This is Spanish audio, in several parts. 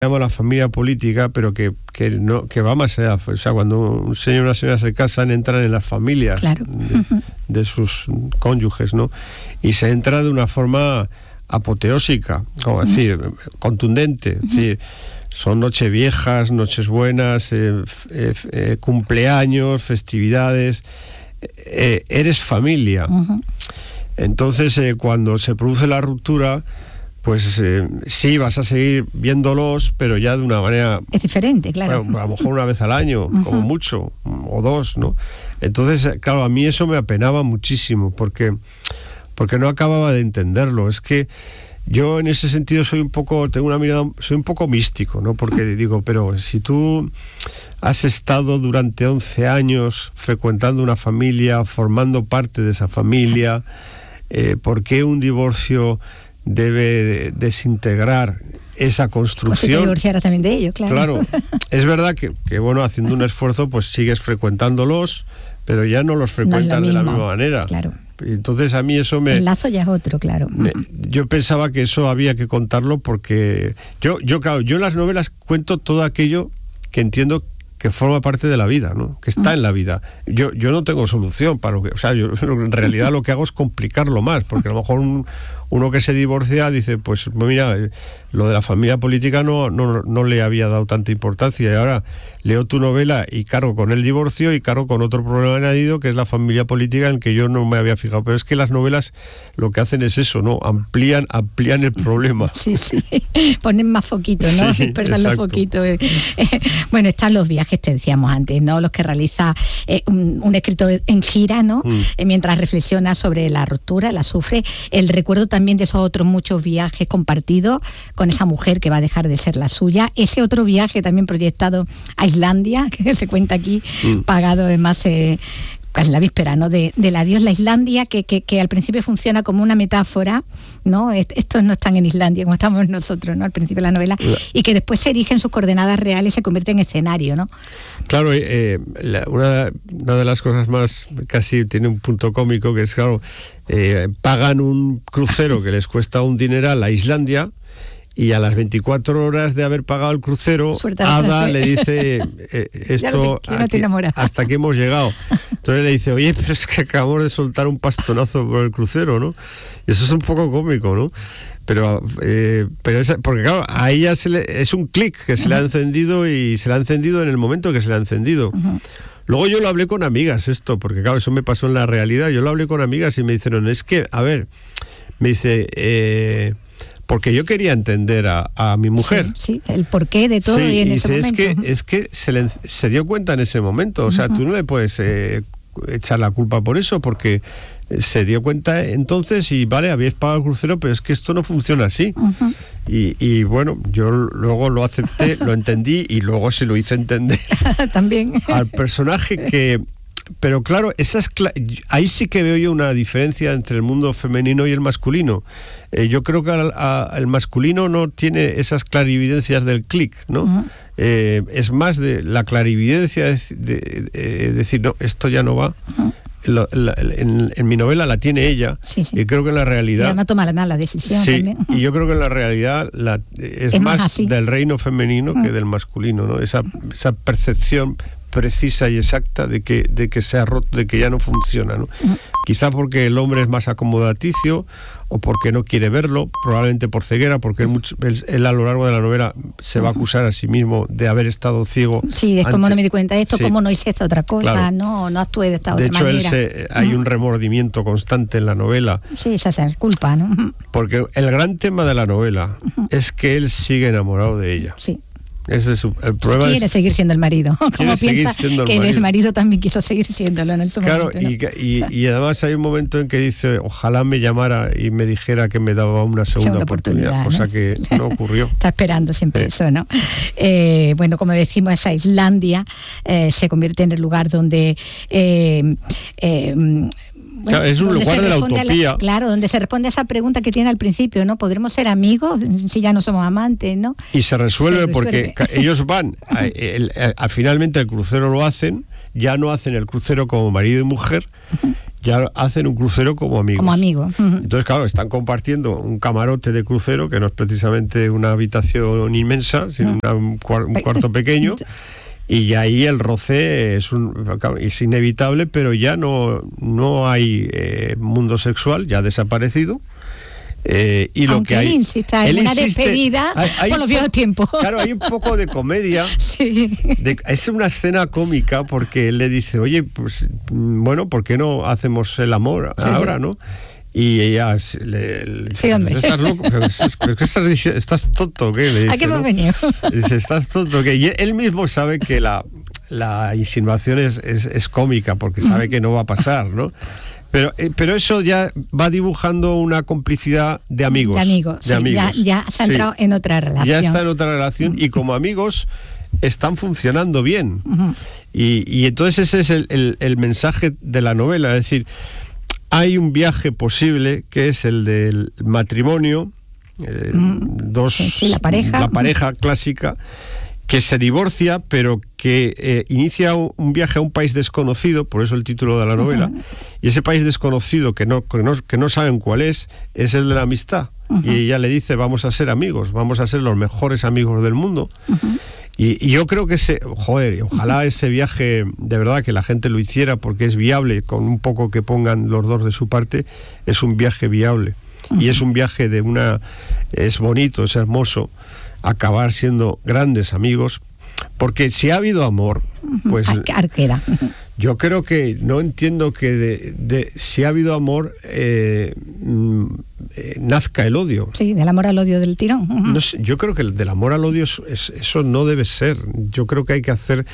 llama la familia política, pero que va más allá. O sea, cuando un señor y una señora se casan, entran en las familias, claro, de sus cónyuges, ¿no? Y se entra de una forma apoteósica, como decir, contundente. Es decir, son nocheviejas, noches buenas, cumpleaños, festividades. Eres familia. Entonces, cuando se produce la ruptura, pues sí, vas a seguir viéndolos, pero ya de una manera... Es diferente, claro. Bueno, a lo mejor una vez al año, como mucho, o dos, ¿no? Entonces, claro, a mí eso me apenaba muchísimo, porque no acababa de entenderlo. Es que yo en ese sentido soy un poco místico, ¿no? Porque digo, pero si tú has estado durante 11 años frecuentando una familia, formando parte de esa familia, ¿por qué un divorcio debe desintegrar esa construcción? Pues si te divorciaras también de ello, claro. Claro, es verdad que bueno, haciendo un esfuerzo, pues sigues frecuentándolos, pero ya no los frecuentas de la misma manera. Claro. Entonces a mí eso el lazo ya es otro, claro. Yo pensaba que eso había que contarlo porque yo en las novelas cuento todo aquello que entiendo que forma parte de la vida, ¿no? Que está en la vida. Yo no tengo solución para lo que... O sea, yo en realidad lo que hago es complicarlo más, porque a lo mejor uno que se divorcia dice, pues mira, lo de la familia política no le había dado tanta importancia, y ahora leo tu novela y cargo con el divorcio y cargo con otro problema añadido, que es la familia política, en que yo no me había fijado. Pero es que las novelas lo que hacen es eso, ¿no? Amplían el problema. Sí, ponen más foquitos, ¿no? Sí, dispersan los foquitos. Bueno, están los viajes, te decíamos antes, ¿no? Los que realiza un escritor en gira, ¿no? Mientras reflexiona sobre la ruptura, la sufre. El recuerdo también de esos otros muchos viajes compartidos con esa mujer que va a dejar de ser la suya. Ese otro viaje también proyectado a Islandia, que se cuenta aquí, pagado además casi la víspera, ¿no? del adiós. La Islandia, que al principio funciona como una metáfora, ¿no? Estos no están en Islandia como estamos nosotros, ¿no? Al principio de la novela, y que después se erigen sus coordenadas reales y se convierte en escenario, ¿no? Claro, una de las cosas más, casi tiene un punto cómico, que es, claro, pagan un crucero que les cuesta un dineral a Islandia, y a las 24 horas de haber pagado el crucero, Ada le dice, esto hasta aquí hemos llegado. Entonces le dice, oye, pero es que acabamos de soltar un pastonazo por el crucero, ¿no? Y eso es un poco cómico, ¿no? Pero porque claro, a ella es un clic que se le ha encendido, y se le ha encendido en el momento que se le ha encendido. Luego yo lo hablé con amigas esto, porque claro, eso me pasó en la realidad. Yo lo hablé con amigas y me dijeron, es que, a ver, me dice... porque yo quería entender a mi mujer. Sí, el porqué de todo, y en ese momento. Es que se dio cuenta en ese momento. O sea, tú no le puedes echar la culpa por eso, porque se dio cuenta entonces, y vale, habíais pagado el crucero, pero es que esto no funciona así. Y bueno, yo luego lo acepté, lo entendí, y luego se lo hice entender también al personaje que... Pero claro, ahí sí que veo yo una diferencia entre el mundo femenino y el masculino. Yo creo que el masculino no tiene esas clarividencias del clic, ¿no? Es más de la clarividencia de decir, no, esto ya no va. En mi novela la tiene ella, y creo que en la realidad... Ella toma la mala decisión también. Y yo creo que en la realidad es más del reino femenino que del masculino, ¿no? Esa percepción precisa y exacta de que se ha roto, de que ya no funciona, ¿no? Quizá porque el hombre es más acomodaticio, o porque no quiere verlo, probablemente por ceguera, porque él a lo largo de la novela se va a acusar a sí mismo de haber estado ciego. Sí, es como no me di cuenta de esto, como no hice esta otra cosa, claro. no actué de esta otra manera. De hecho, hay un remordimiento constante en la novela. Sí, esa es culpa, ¿no? Porque el gran tema de la novela es que él sigue enamorado de ella. Sí. Ese es el problema. Quiere seguir siendo el marido. Como piensa que el exmarido también quiso seguir siéndolo en el momento. Claro, y además hay un momento en que dice, ojalá me llamara y me dijera que me daba una segunda oportunidad, cosa que no ocurrió. Está esperando siempre eso, ¿no? Bueno, como decimos, esa Islandia se convierte en el lugar donde... Claro, es un lugar de la utopía. Claro, donde se responde a esa pregunta que tiene al principio, ¿no? ¿Podremos ser amigos si ya no somos amantes, no? Y se resuelve porque ellos van, finalmente el crucero lo hacen, ya no hacen el crucero como marido y mujer, ya hacen un crucero como amigos. Como amigos. Entonces, claro, están compartiendo un camarote de crucero, que no es precisamente una habitación inmensa, sino un cuarto pequeño, y ahí el roce es inevitable, pero ya no hay mundo sexual, ya ha desaparecido. Y lo aunque que hay, él insista en una despedida por los viejos tiempos. Claro, hay un poco de comedia. Sí. Es una escena cómica porque él le dice, oye, pues bueno, ¿por qué no hacemos el amor ahora, no? Y ella le dice, hombre. ¿Estás loco? ¿Estás tonto? ¿Qué? Le dice, ¿A qué hemos ¿no? venido? Dice, ¿estás tonto? ¿Qué? Y él mismo sabe que la insinuación es cómica porque sabe que no va a pasar, ¿no? Pero eso ya va dibujando una complicidad de amigos. De amigos. Ya se ha entrado en otra relación. Ya está en otra relación y como amigos están funcionando bien. Y entonces ese es el mensaje de la novela. Es decir, hay un viaje posible que es el del matrimonio, la pareja clásica, que se divorcia, pero que inicia un viaje a un país desconocido, por eso el título de la novela, y ese país desconocido que no saben cuál es el de la amistad. Y ella le dice, vamos a ser amigos, vamos a ser los mejores amigos del mundo. Y yo creo que ojalá ese viaje, de verdad, que la gente lo hiciera, porque es viable, con un poco que pongan los dos de su parte, es un viaje viable. Y es un viaje es bonito, es hermoso, acabar siendo grandes amigos, porque si ha habido amor, pues queda. Yo creo que no entiendo que si ha habido amor nazca el odio. Sí, del amor al odio del tirón. No sé, yo creo que del amor al odio eso no debe ser. Yo creo que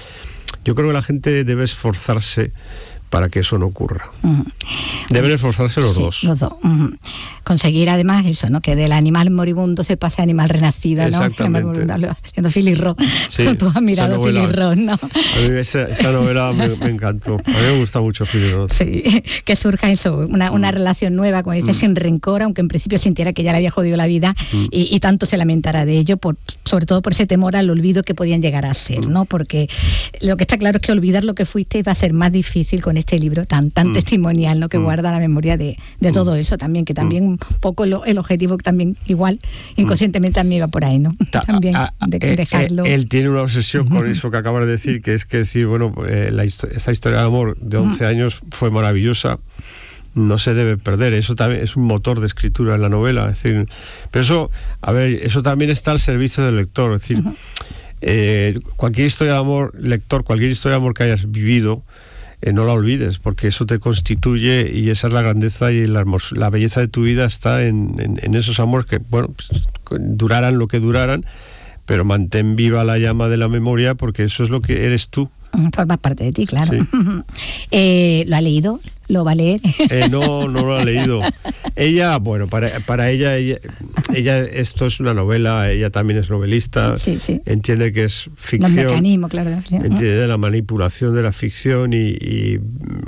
la gente debe esforzarse para que eso no ocurra. Deben esforzarse los dos. Los dos. Conseguir además eso, ¿no? Que del animal moribundo se pase a animal renacido, ¿no? Exactamente. Siendo Philip Roth. Sí, tú has mirado Philip Roth, ¿no? A mí esa novela me encantó. A mí me gusta mucho Philip Roth. Sí, que surja eso, una relación nueva, como dices, sin rencor, aunque en principio sintiera que ya le había jodido la vida y tanto se lamentara de ello, sobre todo por ese temor al olvido que podían llegar a ser, ¿no? Porque lo que está claro es que olvidar lo que fuiste va a ser más difícil con este libro tan testimonial, ¿no? Que guarda la memoria de todo eso también, que también un poco el objetivo también igual inconscientemente también iba por ahí, ¿no? También dejarlo. Él tiene una obsesión con eso que acabas de decir, que es decir, bueno, esta historia de amor de 11 años fue maravillosa, no se debe perder. Eso también es un motor de escritura en la novela, es decir, pero eso también está al servicio del lector, es decir, cualquier historia de amor, lector, cualquier historia de amor que hayas vivido, no la olvides, porque eso te constituye y esa es la grandeza y la belleza de tu vida está en esos amores que, bueno, pues, duraran lo que duraran, pero mantén viva la llama de la memoria porque eso es lo que eres tú. Forma parte de ti, claro. Sí. ¿Lo ha leído? ¿Lo va a leer? No lo ha leído. Ella, bueno, para ella esto es una novela, ella también es novelista, sí. Entiende que es ficción. Los mecanismos, claro. Entiende la manipulación de la ficción y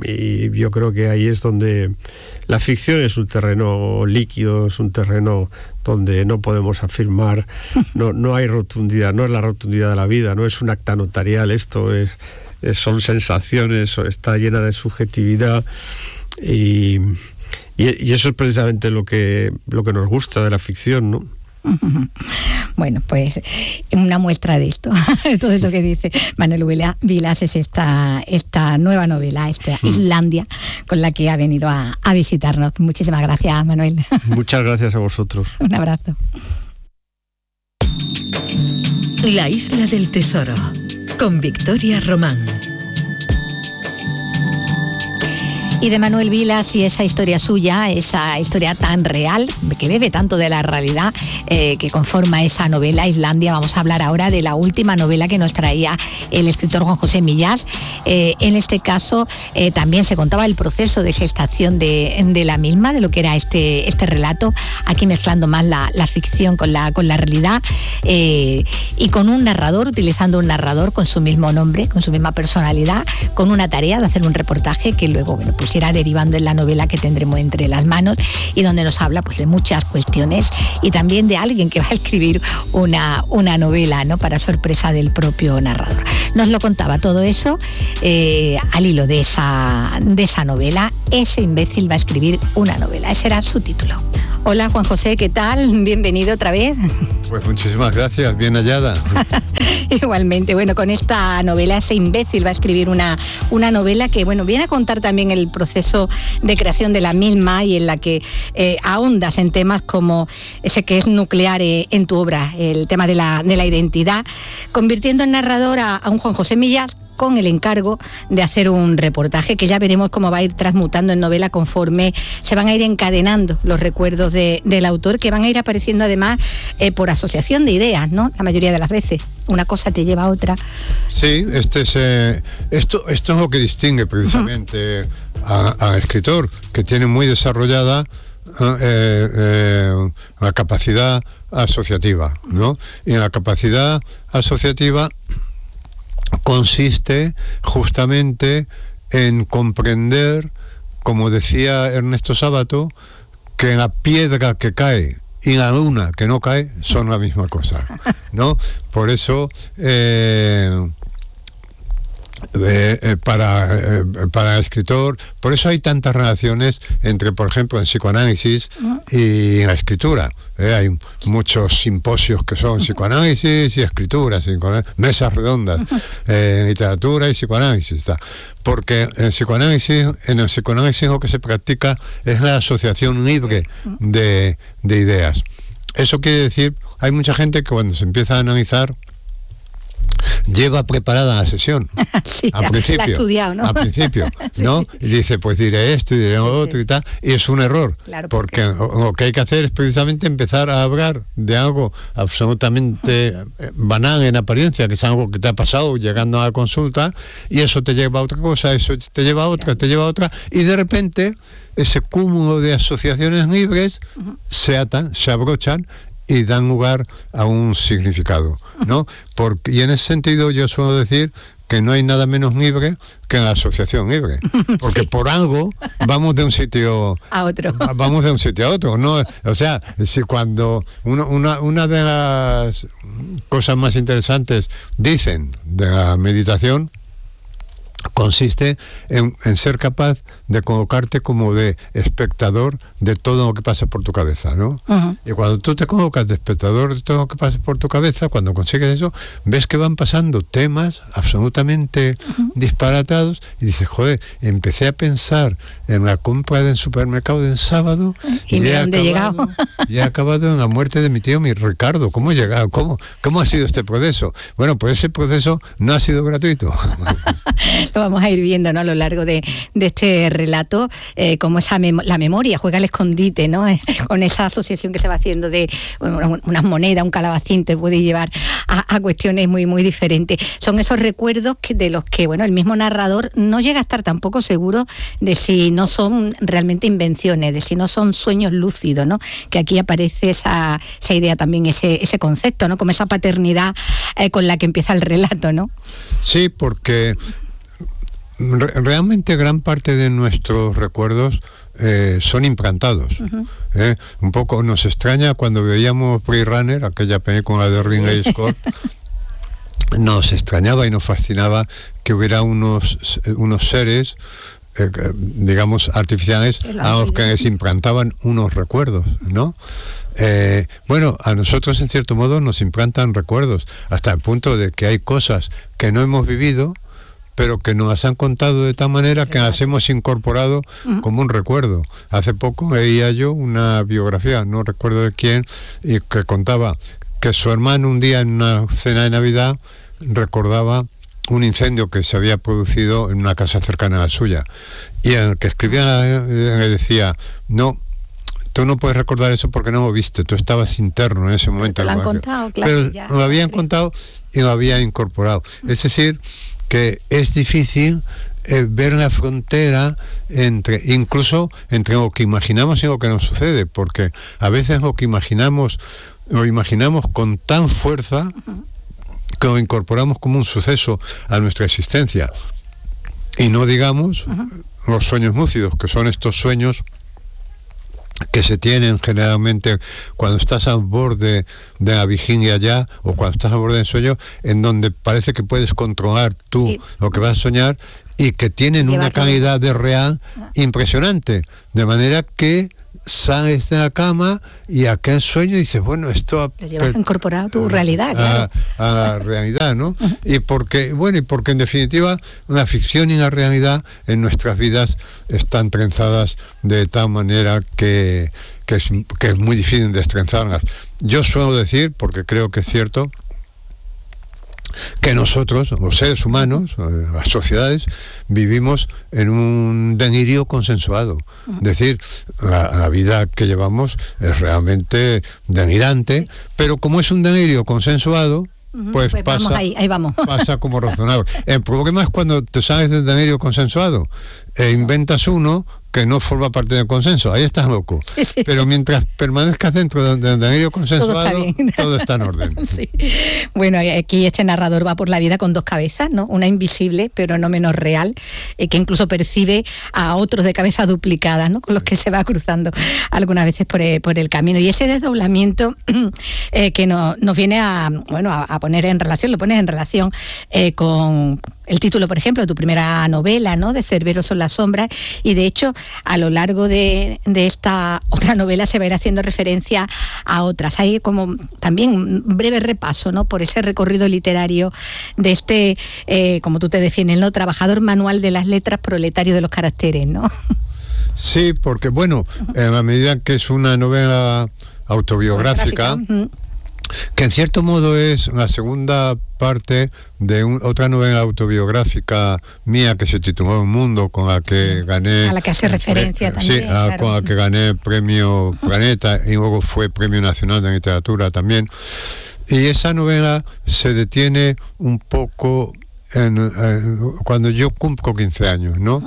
yo creo que ahí es donde la ficción es un terreno líquido, es un terreno donde no podemos afirmar, no hay rotundidad, no es la rotundidad de la vida, no es un acta notarial, esto son sensaciones, está llena de subjetividad y eso es precisamente lo que nos gusta de la ficción, ¿no? Bueno, pues una muestra de esto, de todo esto que dice Manuel Vilas, es esta nueva novela, Islandia, con la que ha venido a visitarnos. Muchísimas gracias, Manuel. Muchas gracias a vosotros. Un abrazo. La isla del tesoro, con Victoria Román. Y de Manuel Vilas y esa historia suya, esa historia tan real, que bebe tanto de la realidad que conforma esa novela Islandia. Vamos a hablar ahora de la última novela que nos traía el escritor Juan José Millás. En este caso también se contaba el proceso de gestación de la misma, de lo que era este relato, aquí mezclando más la ficción con la realidad y con un narrador, utilizando un narrador con su mismo nombre, con su misma personalidad, con una tarea de hacer un reportaje que luego, bueno, pues irá derivando en la novela que tendremos entre las manos y donde nos habla pues de muchas cuestiones y también de alguien que va a escribir una novela, ¿no? Para sorpresa del propio narrador. Nos lo contaba todo eso al hilo de esa novela. Ese imbécil va a escribir una novela. Ese era su título. Hola Juan José, ¿qué tal? Bienvenido otra vez. Pues muchísimas gracias, bien hallada. Igualmente, bueno, con esta novela, Ese imbécil va a escribir una novela que, bueno, viene a contar también el proceso de creación de la misma y en la que ahondas en temas como ese que es nuclear en tu obra, el tema de la identidad, convirtiendo en narrador a un Juan José Millás, con el encargo de hacer un reportaje que ya veremos cómo va a ir transmutando en novela conforme se van a ir encadenando los recuerdos del autor, que van a ir apareciendo además por asociación de ideas, ¿no? La mayoría de las veces. Una cosa te lleva a otra. Sí, esto es lo que distingue precisamente a escritor, que tiene muy desarrollada la capacidad asociativa, ¿no? Y en la capacidad asociativa consiste justamente en comprender, como decía Ernesto Sábato, que la piedra que cae y la luna que no cae son la misma cosa, ¿no? Por eso para el escritor, por eso hay tantas relaciones entre, por ejemplo, en psicoanálisis y la escritura. Hay muchos simposios que son psicoanálisis y escritura, mesas redondas, literatura y psicoanálisis, porque en el psicoanálisis lo que se practica es la asociación libre de ideas. Eso quiere decir, hay mucha gente que cuando se empieza a analizar lleva preparada la sesión. Sí, al principio, la ha estudiado, ¿no? Al principio, ¿no? Sí. Y dice, pues diré esto y diré lo otro y tal, y es un error, claro, porque lo que hay que hacer es precisamente empezar a hablar de algo absolutamente banal en apariencia, que es algo que te ha pasado llegando a la consulta, y eso te lleva a otra cosa, eso te lleva a otra, te lleva a otra, y de repente ese cúmulo de asociaciones libres se atan, se abrochan y dan lugar a un significado, ¿no? Y en ese sentido yo suelo decir que no hay nada menos libre que la asociación libre, porque sí, por algo vamos de un sitio a otro. Vamos de un sitio a otro, ¿no? O sea, si cuando una de las cosas más interesantes dicen de la meditación consiste en ser capaz de colocarte como de espectador de todo lo que pasa por tu cabeza, ¿no? Y cuando tú te colocas de espectador de todo lo que pasa por tu cabeza, cuando consigues eso, ves que van pasando temas absolutamente disparatados y dices, joder, empecé a pensar en la compra del supermercado del sábado y mira dónde he llegado. Y he acabado en la muerte de mi tío, mi Ricardo. ¿Cómo he llegado? ¿Cómo ha sido este proceso? Bueno, pues ese proceso no ha sido gratuito. Lo vamos a ir viendo, ¿no? A lo largo de este relato, cómo la memoria juega al escondite, ¿no? Con esa asociación que se va haciendo de unas monedas, un calabacín, te puede llevar a cuestiones muy, muy diferentes. Son esos recuerdos de los que, bueno, el mismo narrador no llega a estar tampoco seguro de si no son realmente invenciones, de si no son sueños lúcidos, ¿no? Que aquí aparece esa idea también, ese concepto, ¿no? Como esa paternidad con la que empieza el relato, ¿no? Sí, porque realmente gran parte de nuestros recuerdos son implantados. Un poco nos extraña cuando veíamos Blade Runner, aquella película de Ridley Scott, nos extrañaba y nos fascinaba que hubiera unos seres digamos artificiales a los que les implantaban unos recuerdos, ¿no? Bueno, a nosotros en cierto modo nos implantan recuerdos hasta el punto de que hay cosas que no hemos vivido pero que nos las han contado de tal manera que las hemos incorporado como un recuerdo. Hace poco veía yo una biografía, no recuerdo de quién, y que contaba que su hermano un día en una cena de Navidad recordaba un incendio que se había producido en una casa cercana a la suya, y el que escribía le decía, no, tú no puedes recordar eso porque no lo viste, tú estabas interno en ese momento. Te lo han contado, claro. Pero ya, lo habían contado y lo había incorporado. Es decir, que es difícil ver la frontera incluso entre lo que imaginamos y lo que nos sucede, porque a veces lo imaginamos con tan fuerza que lo incorporamos como un suceso a nuestra existencia. Y no digamos los sueños lúcidos, que son estos sueños que se tienen generalmente cuando estás al borde de la vigilia ya, o cuando estás al borde del sueño, en donde parece que puedes controlar tú lo que vas a soñar, y que tienen una calidad de real impresionante, de manera que sales de la cama y aquel sueño dices, bueno, esto lo llevas incorporado a tu realidad, claro. A la realidad, ¿no? Y porque en definitiva la ficción y la realidad en nuestras vidas están trenzadas de tal manera que es muy difícil destrenzarlas. Yo suelo decir, porque creo que es cierto, que nosotros, los seres humanos, las sociedades, vivimos en un delirio consensuado. Es decir, la vida que llevamos es realmente delirante, pero como es un delirio consensuado, pues pasa, vamos. Pasa como razonable. El problema es cuando te sales del delirio consensuado e inventas uno que no forma parte del consenso. Ahí estás loco. Sí. Pero mientras permanezcas dentro del delirio consensuado, todo está en orden. Sí. Bueno, aquí este narrador va por la vida con dos cabezas, ¿no? Una invisible, pero no menos real, que incluso percibe a otros de cabeza duplicada, ¿no? Con los que se va cruzando algunas veces por el camino. Y ese desdoblamiento que nos viene a poner en relación, lo pones en relación con el título, por ejemplo, de tu primera novela, ¿no? De Cerbero son las sombras, y de hecho a lo largo de esta otra novela se va a ir haciendo referencia a otras. Hay como también un breve repaso, ¿no? Por ese recorrido literario de este, como tú te defines, ¿no? Trabajador manual de las letras, proletario de los caracteres, ¿no? Sí, porque bueno, en la medida que es una novela autobiográfica, que en cierto modo es la segunda parte de otra novela autobiográfica mía que se tituló Un Mundo, con la que gané... A la que hace referencia también. Sí, claro. Con la que gané premio Planeta y luego fue Premio Nacional de Literatura también. Y esa novela se detiene un poco cuando yo cumplo 15 años, ¿no?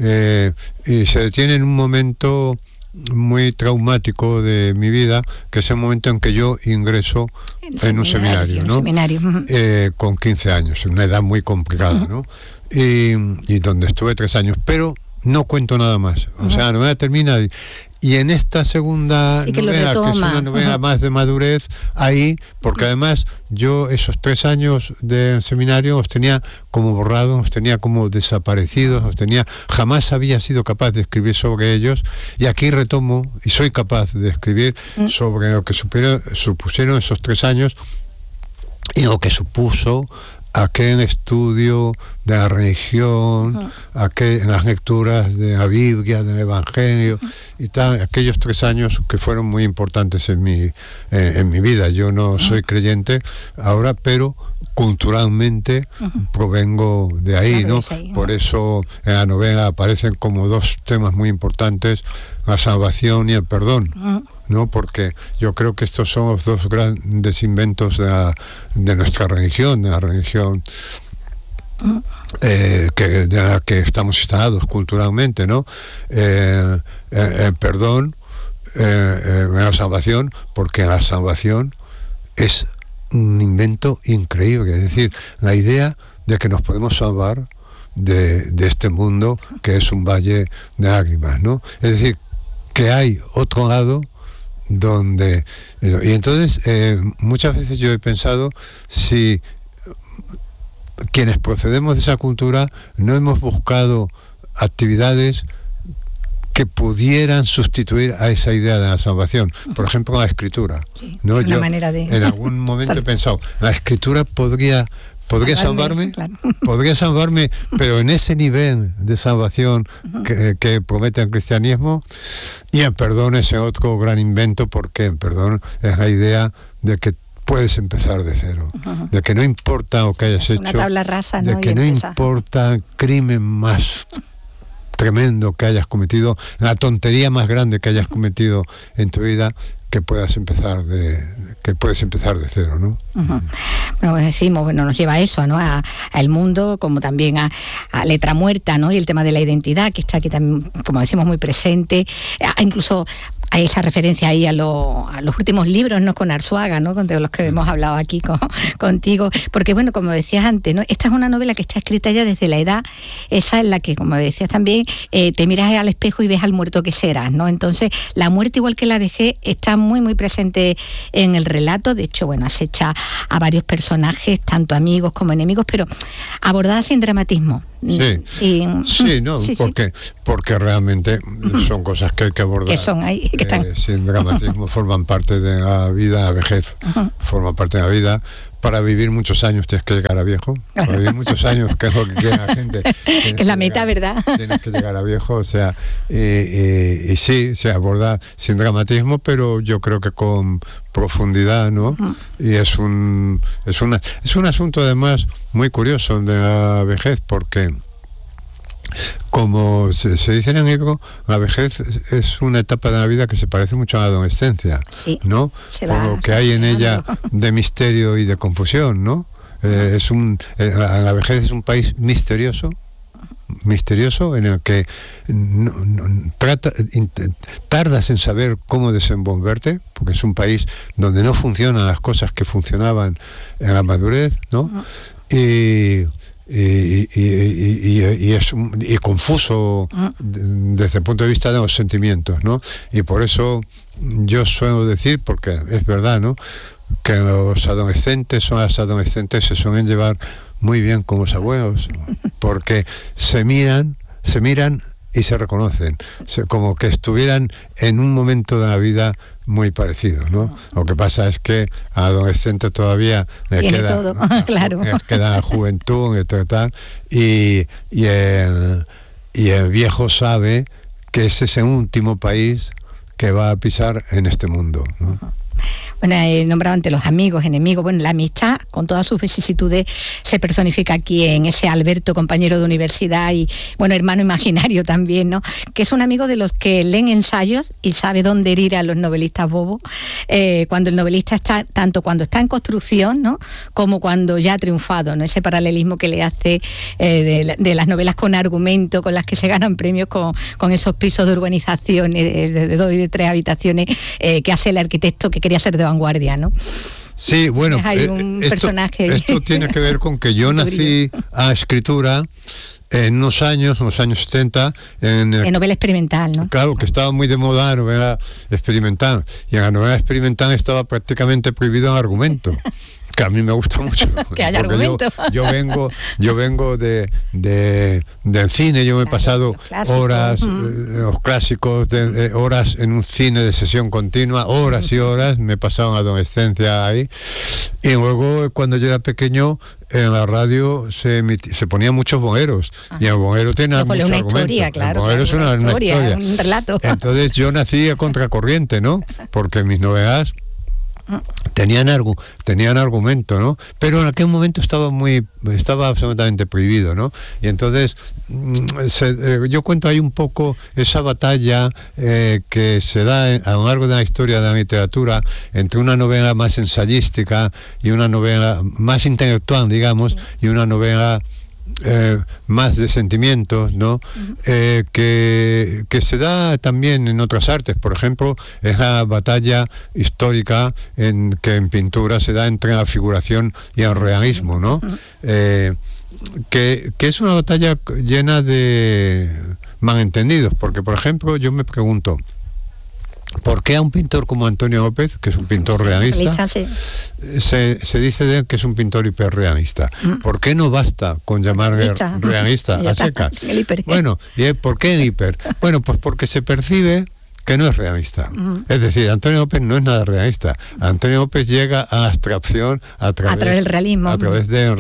Y se detiene en un momento muy traumático de mi vida, que es el momento en que yo ingreso en un seminario, ¿no? Con 15 años, una edad muy complicada, ¿no? Y donde estuve 3 años, pero no cuento nada más. O sea, la novela termina y en esta segunda novela, que es una novela más de madurez, ahí, porque además yo esos 3 años de seminario los tenía como borrados, los tenía como desaparecidos, jamás había sido capaz de escribir sobre ellos, y aquí retomo y soy capaz de escribir sobre lo que supusieron esos 3 años y lo que supuso aquel estudio de la religión, las lecturas de la Biblia, del Evangelio y tal, aquellos 3 años que fueron muy importantes en mi vida. Yo no soy creyente ahora, pero culturalmente provengo de ahí, ¿no? Por eso en la novela aparecen como 2 temas muy importantes, la salvación y el perdón, ¿no? Porque yo creo que estos son los 2 grandes inventos de nuestra religión, de la religión de la que estamos instalados culturalmente, ¿no? El perdón, la salvación, porque la salvación es un invento increíble, es decir, la idea de que nos podemos salvar de este mundo que es un valle de lágrimas, ¿no? Es decir, que hay otro lado donde... Y entonces muchas veces yo he pensado si quienes procedemos de esa cultura no hemos buscado actividades que pudieran sustituir a esa idea de la salvación. Por ejemplo, la escritura. Sí, ¿no? Yo manera de... en algún momento he pensado, la escritura podría salvarme, claro. Podría salvarme, pero en ese nivel de salvación que promete el cristianismo. Y el perdón es otro gran invento, porque el perdón es la idea de que puedes empezar de cero, de que no importa lo que hayas hecho, una tabla rasa, ¿no? De que no importa el crimen más tremendo que hayas cometido, la tontería más grande que hayas cometido en tu vida, que puedes empezar de cero, ¿no? Bueno, decimos, nos lleva a eso, ¿no? A el mundo, como también a letra muerta, ¿no? Y el tema de la identidad, que está aquí también, como decimos, muy presente, incluso hay esa referencia ahí a los últimos libros, ¿no? Con Arzuaga, ¿no? De los que hemos hablado aquí contigo, porque bueno, como decías antes, ¿no? Esta es una novela que está escrita ya desde la edad esa en la que, como decías también, te miras al espejo y ves al muerto que serás, ¿no? Entonces, la muerte, igual que la vejez, está muy, muy presente en el relato. De hecho, bueno, acecha a varios personajes, tanto amigos como enemigos, pero abordada sin dramatismo. Sí, porque realmente son cosas que hay que abordar. Que son ahí, que están. Sin dramatismo, forman parte de la vida, la vejez forma parte de la vida. Para vivir muchos años tienes que llegar a viejo. Para vivir muchos años, que es lo que quiere la gente. Que es la meta, ¿verdad? Tienes que llegar a viejo, o sea, y sí, se aborda sin dramatismo, pero yo creo que con profundidad, ¿no? Y es un asunto además muy curioso de la vejez, porque como se dice en el libro, la vejez es una etapa de la vida que se parece mucho a la adolescencia, sí, ¿no? Por lo que hay en ella de misterio y de confusión, ¿no? La vejez es un país misterioso en el que tardas en saber cómo desenvolverte, porque es un país donde no funcionan las cosas que funcionaban en la madurez, ¿no? Y confuso desde el punto de vista de los sentimientos, ¿no? Y por eso yo suelo decir, porque es verdad, ¿no?, que los adolescentes o las adolescentes se suelen llevar muy bien con los abuelos, porque se miran y se reconocen, como que estuvieran en un momento de la vida muy parecido, ¿no? Lo que pasa es que al adolescente todavía le queda todo, claro, queda la juventud, etc. Y el viejo sabe que ese es el último país que va a pisar en este mundo, ¿no? Bueno, he nombrado ante los amigos, enemigos. Bueno, la amistad, con todas sus vicisitudes, se personifica aquí en ese Alberto, compañero de universidad y, bueno, hermano imaginario también, ¿no? Que es un amigo de los que leen ensayos y sabe dónde herir a los novelistas bobos, cuando el novelista está, tanto cuando está en construcción, ¿no?, como cuando ya ha triunfado, ¿no? Ese paralelismo que le hace de las novelas con argumento, con las que se ganan premios, con esos pisos de urbanizaciones de 2 y de 3 habitaciones, que hace el arquitecto que quería ser de vanguardia, ¿no? Sí, bueno, hay un personaje. Esto tiene que ver con que yo nací a escritura en unos años 70, en novela experimental, ¿no? Claro, que estaba muy de moda la novela experimental, y en la novela experimental estaba prácticamente prohibido el argumento, que a mí me gusta mucho. Que haya argumento. Yo vengo del cine, yo me he pasado horas, los clásicos, horas en un cine de sesión continua, horas y horas, me he pasado una adolescencia ahí, y luego cuando yo era pequeño, en la radio se ponían muchos boleros, y el bolero tiene mucho argumento. Historia, claro, el bolero es una historia, un relato. Entonces yo nací a contracorriente, ¿no? Porque mis novelas tenían argumento, ¿no? Pero en aquel momento estaba absolutamente prohibido, ¿no? Y entonces yo cuento ahí un poco esa batalla que se da a lo largo de la historia de la literatura entre una novela más ensayística y una novela más intelectual, digamos, y una novela más de sentimientos, ¿no? Que se da también en otras artes. Por ejemplo, es la batalla histórica que en pintura se da entre la figuración y el realismo, ¿no? Que es una batalla llena de malentendidos, porque, por ejemplo, yo me pregunto, ¿por qué a un pintor como Antonio López, que es un pintor realista, se dice de él que es un pintor hiperrealista? ¿Por qué no basta con llamarle realista a secas? Bueno, ¿y por qué el hiper? Bueno, pues porque se percibe que no es realista. Es decir, Antonio López no es nada realista. Antonio López llega a la abstracción a través del realismo. A través de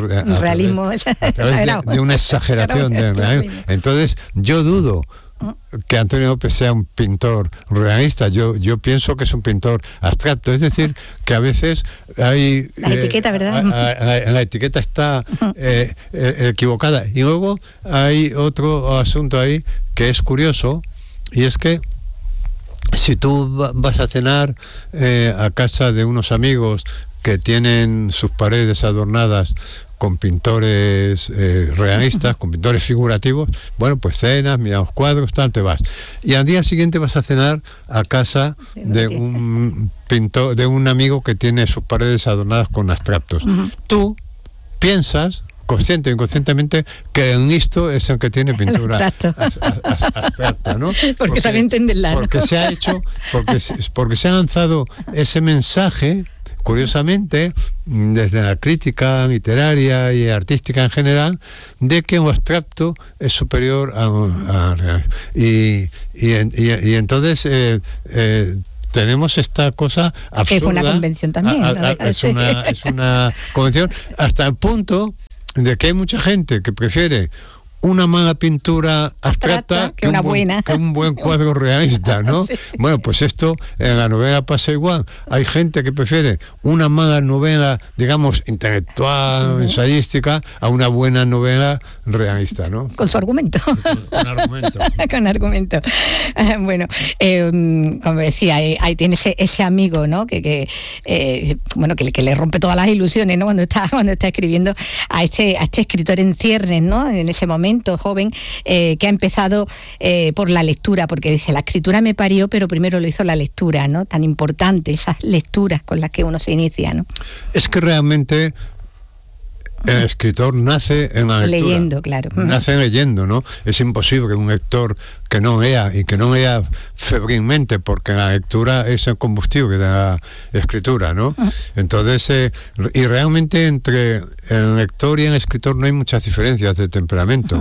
una exageración del realismo. Entonces, yo dudo que Antonio López sea un pintor realista. Yo pienso que es un pintor abstracto, es decir, que a veces hay la etiqueta, ¿verdad? La etiqueta está equivocada. Y luego hay otro asunto ahí que es curioso, y es que si tú vas a cenar a casa de unos amigos que tienen sus paredes adornadas con pintores realistas, con pintores figurativos. Bueno, pues cenas, miramos cuadros, tal, te vas. Y al día siguiente vas a cenar a casa de un pintor, de un amigo que tiene sus paredes adornadas con abstractos. Tú piensas, consciente o inconscientemente, que el listo es el que tiene pintura abstracta, ¿no? Porque sabe entenderla, ¿no? Porque se ha hecho, porque se ha lanzado ese mensaje, curiosamente, desde la crítica literaria y artística en general, de que un abstracto es superior a real. Y entonces tenemos esta cosa absurda. Que fue una convención también. Es una convención hasta el punto de que hay mucha gente que prefiere una mala pintura abstracta que una buena, que un buen cuadro realista, ¿no? Sí. Bueno, pues esto en la novela pasa igual. Hay gente que prefiere una mala novela, digamos, intelectual, ensayística, a una buena novela realista, ¿no? Con su argumento. Con argumento. Con argumento. Bueno, como decía, ahí tiene ese amigo, ¿no? Que le rompe todas las ilusiones, ¿no? Cuando está escribiendo a este escritor en ciernes, ¿no? En ese momento joven, que ha empezado por la lectura, porque dice, la escritura me parió, pero primero lo hizo la lectura, ¿no? Tan importante, esas lecturas con las que uno se inicia, ¿no? Es que realmente el escritor nace en la lectura. Leyendo, claro. Nace leyendo, ¿no? Es imposible que un lector que no lea, y que no lea febrilmente, porque la lectura es el combustible de la escritura, ¿no? Entonces, y realmente entre el lector y el escritor no hay muchas diferencias de temperamento,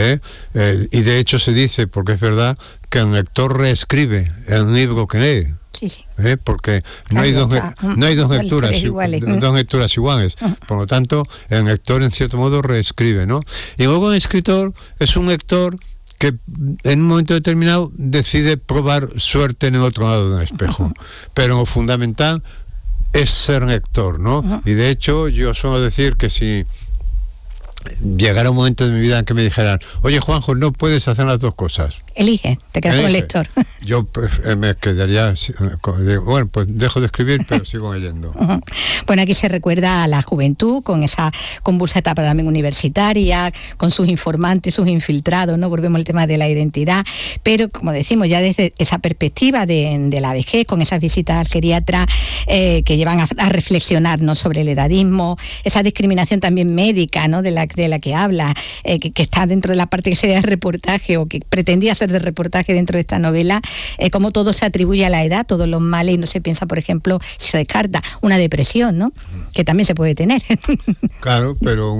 y de hecho se dice, porque es verdad, que el lector reescribe el libro que lee. Sí. Porque no hay dos lecturas iguales. Por lo tanto, el lector en cierto modo reescribe, ¿no? Y luego el escritor es un lector que en un momento determinado decide probar suerte en el otro lado del espejo. Pero lo fundamental es ser lector, ¿no? Y de hecho yo suelo decir que si llegara un momento de mi vida en que me dijeran, oye, Juanjo, no puedes hacer las dos cosas. Elige, te quedas como lector. Yo me quedaría, bueno, pues dejo de escribir, pero sigo leyendo. Bueno, aquí se recuerda a la juventud, con esa convulsa etapa también universitaria, con sus informantes, sus infiltrados, ¿no? Volvemos al tema de la identidad, pero como decimos, ya desde esa perspectiva de la vejez, con esas visitas al geriatra que llevan a reflexionar, ¿no? Sobre el edadismo, esa discriminación también médica, ¿no? De la que habla, que está dentro de la parte que sería de reportaje, o que pretendía ser de reportaje dentro de esta novela, cómo todo se atribuye a la edad, todos los males, y no se piensa, por ejemplo, se descarta una depresión, ¿no? Que también se puede tener. Claro, pero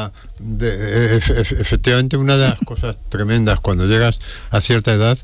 efectivamente una de las cosas tremendas cuando llegas a cierta edad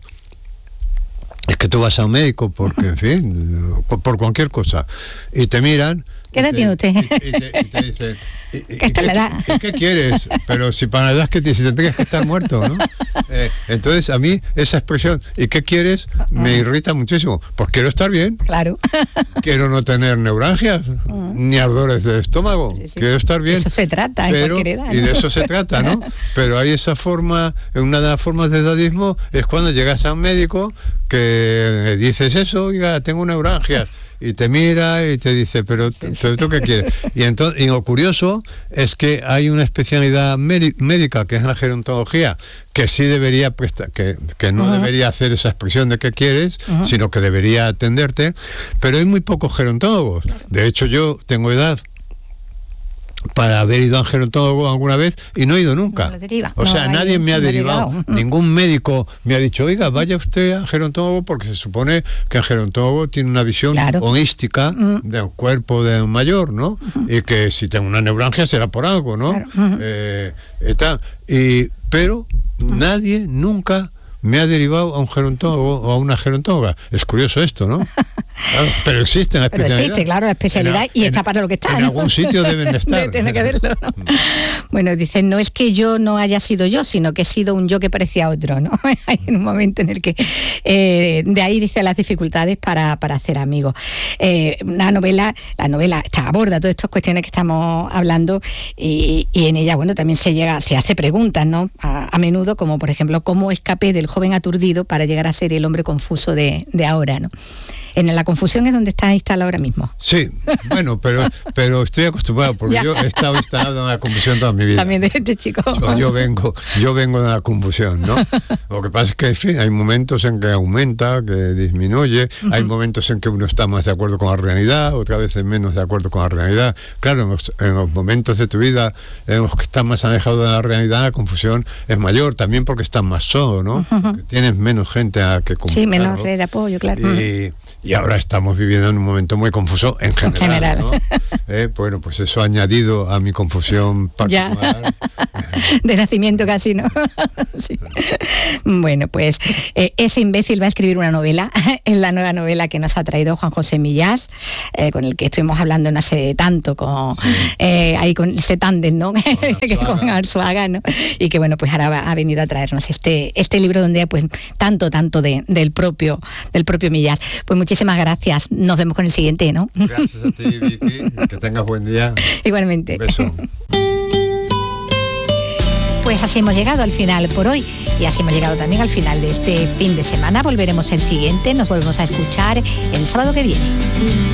es que tú vas a un médico porque, en fin, por cualquier cosa, y te miran. ¿Qué edad tiene usted? Y te dicen, ¿qué quieres? Pero si para la edad que si tendrías que estar muerto, ¿no? Entonces a mí esa expresión, ¿y qué quieres? Me irrita muchísimo. Pues quiero estar bien. Claro. Quiero no tener neuralgias, ni ardores de estómago. Sí. Quiero estar bien. Eso se trata, en cualquier edad, ¿no? Y de eso se trata, ¿no? Pero hay esa forma, una de las formas de edadismo es cuando llegas a un médico que dices eso, oiga, tengo neuralgias. Y te mira y te dice, pero ¿tú qué quieres? Y lo curioso es que hay una especialidad médica, que es la gerontología, que sí debería prestar, que no debería hacer esa expresión de qué quieres, sino que debería atenderte, pero hay muy pocos gerontólogos. De hecho, yo tengo edad para haber ido a un gerontólogo alguna vez y no he ido nunca. Nadie me ha derivado. Ningún médico me ha dicho, oiga, vaya usted al gerontólogo, porque se supone que el gerontólogo tiene una visión holística del cuerpo de un mayor, ¿no? Y que si tengo una neuralgia será por algo, ¿no? Pero nadie nunca me ha derivado a un gerontólogo o a una gerontóloga. Es curioso esto, ¿no? Claro, pero existe la especialidad. Pero existe, claro, la especialidad, y está para lo que está. En algún sitio deben estar. Tiene que verlo, ¿no? Bueno, dicen, no es que yo no haya sido yo, sino que he sido un yo que parecía otro, ¿no? Hay un momento en el que de ahí dice las dificultades para hacer amigos. La novela aborda todas estas cuestiones que estamos hablando, y en ella, bueno, también se hace preguntas, ¿no? A menudo, como por ejemplo, ¿cómo escapé del joven aturdido para llegar a ser el hombre confuso de ahora, ¿no? En la confusión es donde está instalado ahora mismo. Sí, bueno, pero estoy acostumbrado, porque yo he estado instalado en la confusión toda mi vida. También de este chico. Yo vengo de la confusión, ¿no? Lo que pasa es que, en fin, hay momentos en que aumenta, que disminuye, hay momentos en que uno está más de acuerdo con la realidad, otras veces menos de acuerdo con la realidad. Claro, en los momentos de tu vida en los que estás más alejado de la realidad, la confusión es mayor, también porque estás más solo, ¿no? Porque tienes menos gente a que comunicar. Sí, menos red de apoyo, claro. Y ahora estamos viviendo en un momento muy confuso en general. ¿No? Bueno, pues eso ha añadido a mi confusión particular. De nacimiento casi, ¿no? Sí. Bueno, pues ese imbécil va a escribir una novela, es la nueva novela que nos ha traído Juan José Millás, con el que estuvimos hablando no hace tanto, ahí con ese tándem, ¿no? Con Arzuaga, ¿no? Y que bueno, pues ahora ha venido a traernos este libro donde pues tanto del propio Millás. Pues muchísimas gracias, nos vemos con el siguiente, ¿no? Gracias a ti, Vicky, que tengas buen día. Igualmente. Un beso. Pues así hemos llegado al final por hoy y así hemos llegado también al final de este fin de semana. Volveremos el siguiente, nos volvemos a escuchar el sábado que viene.